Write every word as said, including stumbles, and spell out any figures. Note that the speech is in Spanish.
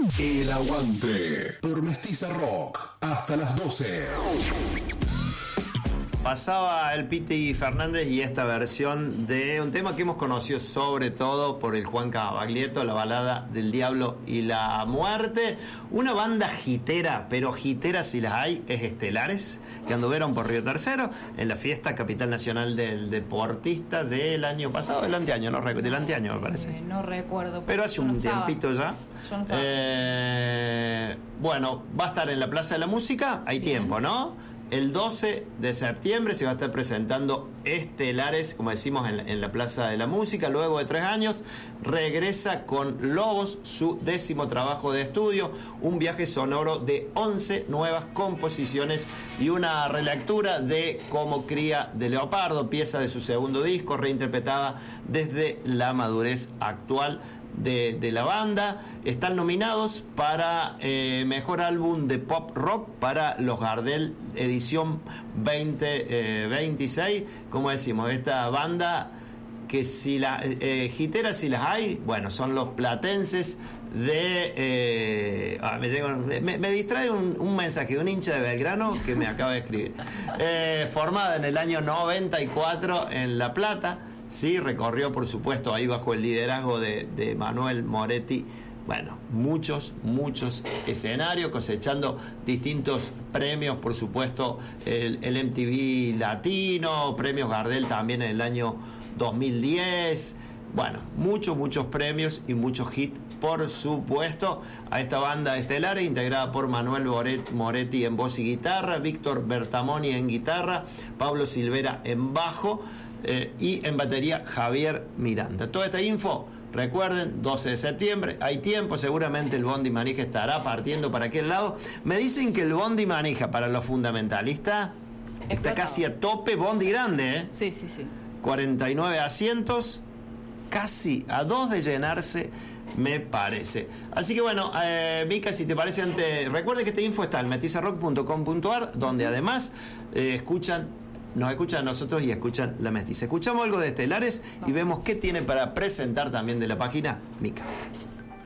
El Aguante por Mestiza Rock hasta las doce. Pasaba el Piti Fernández y esta versión de un tema que hemos conocido sobre todo por el Juan Cavaglietto, la balada del Diablo y la Muerte. Una banda hitera, pero hitera si las hay, es Estelares, que anduvieron por Río Tercero en la fiesta Capital Nacional del Deportista del año pasado, del anteaño, no recuerdo, del anteaño me parece. Eh, no recuerdo. Pero hace un no tiempito ya. Yo no estaba. Eh, bueno, va a estar en la Plaza de la Música, hay Bien. tiempo, ¿no? El doce de septiembre se va a estar presentando Estelares, como decimos, en, en la Plaza de la Música. Luego de tres años, regresa con Lobos, su décimo trabajo de estudio, un viaje sonoro de once nuevas composiciones y una relectura de Como cría de leopardo, pieza de su segundo disco, reinterpretada desde la madurez actual De, de la banda. Están nominados para eh, Mejor Álbum de Pop Rock para los Gardel edición veinte veintiséis. Como decimos, esta banda que si la eh, hitera si las hay, bueno, son los platenses de eh, ah, me, llega, me, me distrae un, un mensaje de un hincha de Belgrano que me acaba de escribir. Eh, formada en el año noventa y cuatro en La Plata. Sí, recorrió, por supuesto, ahí bajo el liderazgo de, de Manuel Moretti, bueno, muchos, muchos escenarios, cosechando distintos premios, por supuesto, el, el M T V Latino, premios Gardel también en el año dos mil diez, bueno, muchos, muchos premios y muchos hits, por supuesto, a esta banda Estelares, integrada por Manuel Moretti en voz y guitarra, Víctor Bertamoni en guitarra, Pablo Silvera en bajo, Eh, y en batería Javier Miranda. Toda esta info, recuerden, doce de septiembre, hay tiempo, seguramente el Bondi Manija estará partiendo para aquel lado. Me dicen que el Bondi Manija para los fundamentalistas está Explotado. Casi a tope, Bondi grande, ¿eh? Sí, sí, sí. cuarenta y nueve asientos, casi a dos de llenarse, me parece. Así que bueno, eh, Mica, si te parece, antes, recuerde que esta info está en mestiza rock punto com punto a r, donde además eh, escuchan Nos escuchan a nosotros y escucan La Mestiza. Escuchamos algo de Estelares y vemos qué tiene para presentar también de la página Mica.